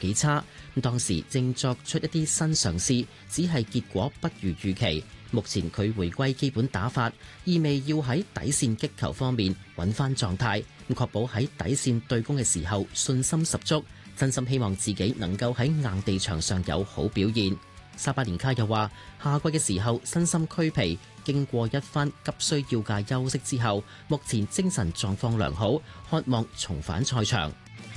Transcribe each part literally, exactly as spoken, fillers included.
幾差。咁當時正作出一啲新嘗試，只係結果不如預期。目前佢回歸基本打法，意味要喺底線擊球方面揾翻狀態，咁確保喺底線對攻嘅時候信心十足。真心希望自己能夠喺硬地場上有好表現。沙巴連卡又話：夏季嘅時候身心俱疲，經過一番急需要嘅休息之後，目前精神狀況良好，渴望重返賽場。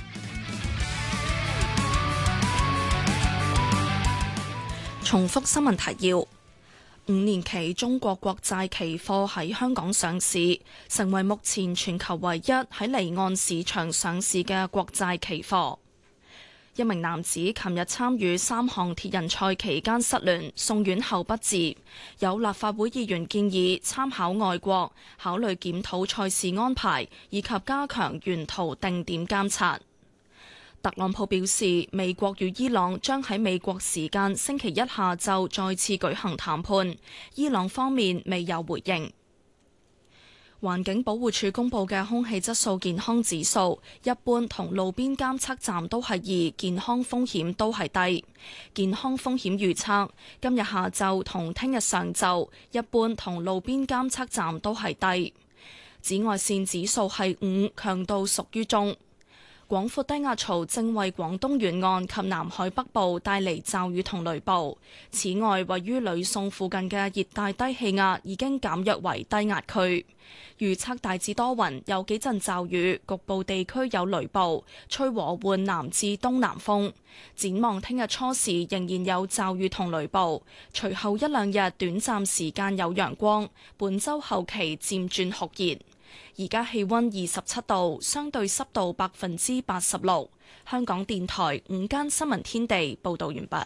重複新聞提要：五年期中國國債期貨喺香港上市，成為目前全球唯一喺離岸市場上市嘅國債期貨。一名男子琴日參與三項鐵人賽期間失聯，送院後不治。有立法會議員建議參考外國，考慮檢討賽事安排，以及加強沿途定點監察。特朗普表示，美國與伊朗將喺美國時間星期一下晝再次舉行談判，伊朗方面未有回應。環境保護署公布嘅空氣質素健康指數，一般同路邊監測站都係二，健康風險都係低。健康風險預測，今日下晝同聽日上晝，一般同路邊監測站都係低。紫外線指數係五，強度屬於中。廣闊低壓槽正為廣東沿岸及南海北部帶嚟驟雨同雷暴。此外，位於呂宋附近嘅熱帶低氣壓已經減弱為低壓區。預測大致多雲，有幾陣驟雨，局部地區有雷暴，吹和緩南至東南風。展望聽日初時仍然有驟雨同雷暴，隨後一兩日短暫時間有陽光，本週後期漸轉酷熱。而家氣溫二十七度，相對濕度百分之八十六。香港電台午間新聞天地報道完畢。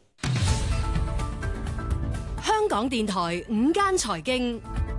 香港電台午間財經，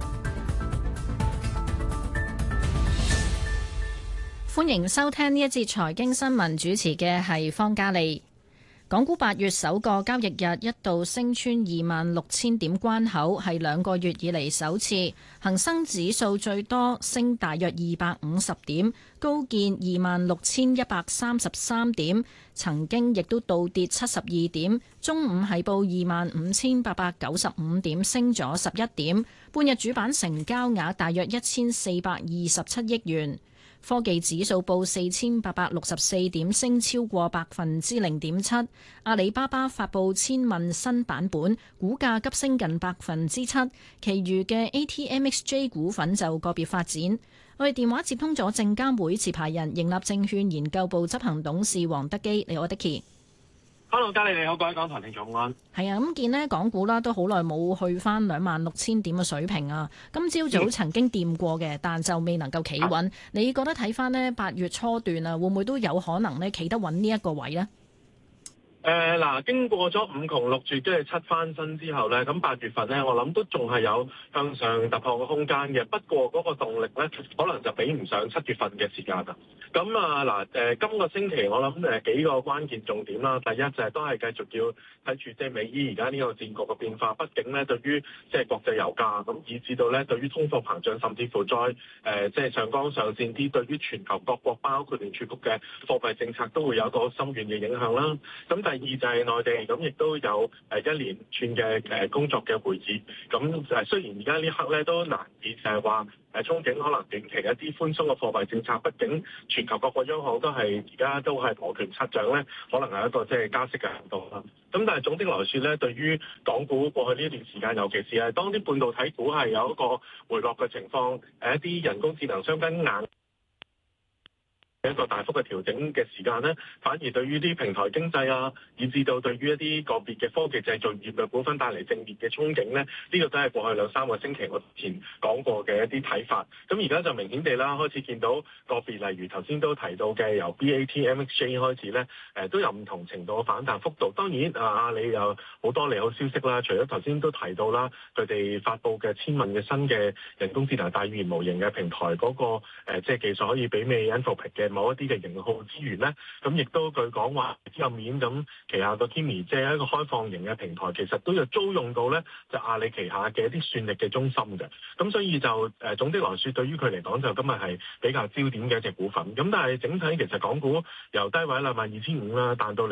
歡迎收聽呢一節財經新聞，主持嘅係方嘉利。港股八月首個交易日一度升穿二萬六千點關口，係兩個月以嚟首次。恒生指數最多升大約二百五十點，高見二萬六千一百三十三點，曾經亦都倒跌七十二點。中午係報二萬五千八百九十五點，升咗十一點。半日主板成交額大約一千四百二十七億元。科技指數報四千八百六十四點，升超過百分之零點七。阿里巴巴發布千問新版本，股價急升近百分之七。其餘嘅 A T M X J 股份就個別發展。我哋電話接通咗證監會持牌人盈立證券研究部執行董事黃德基，你好，Dicky。 Hello， 嘉利你好，各位港台聽眾午安。 係啊，咁見呢港股啦，都好耐冇去翻兩萬六千點嘅水平啊。今朝早曾經掂過嘅，嗯、但就未能夠企穩。你覺得睇翻呢八月初段啊，會唔會都有可能呢企得穩呢一個位呢？ 誒嗱、呃，經過咗五窮六絕，即係七翻身之後咧，咁八月份咧，我諗都仲係有向上突破嘅空間嘅。不過嗰個動力咧，可能就比唔上七月份嘅時間啦。咁啊嗱，誒、呃、今個星期我諗誒幾個關鍵重點啦。第一就係都係繼續要睇住即係美伊而家呢個戰局嘅變化。畢竟咧，對於即係國際油價咁，以至到咧對於通貨膨脹，甚至乎再誒即係上綱上線啲，對於全球各國包括聯儲局嘅貨幣政策都會有一個深遠嘅影響啦。咁第二就係內地，咁亦都有誒一連串嘅誒工作嘅會議。咁誒雖然而家呢刻咧都難以就係話誒憧憬可能短期一啲寬鬆嘅貨幣政策，畢竟全球各個央行都係而家都係摩拳擦掌咧，可能係一個即係加息嘅行動啦。咁但係總的來說咧，對於港股過去呢段時間，尤其是係當啲半導體股係有一個回落嘅情況，誒一啲人工智能相關硬一個大幅嘅調整嘅時間咧，反而對於啲平台經濟啊，以至到對於一啲個別嘅科技製造業嘅股份帶嚟正面嘅憧憬咧，呢、這個都係過去兩三個星期我前講過嘅一啲睇法。咁而家就明顯地啦，開始見到個別例如頭先都提到嘅由 B A T M X J 開始咧，誒、呃、都有唔同程度嘅反彈幅度。當然啊，阿里有好多利好消息啦，除咗頭先都提到啦，佢哋發布嘅千問嘅新嘅人工智能大語言模型嘅平台嗰、那個、呃、即係技術可以媲美 Anthropic 嘅某一啲嘅型號資源咧，咁亦都據講話入面咁旗下個 Kimi 即係一個開放型嘅平台，其實都有租用到咧就阿里旗下嘅一啲算力嘅中心嘅，咁所以就誒、呃、總的來說，對於佢嚟講就今日係比較焦點嘅一隻股份。咁但係整體其實港股由低位兩萬二千五啦，彈到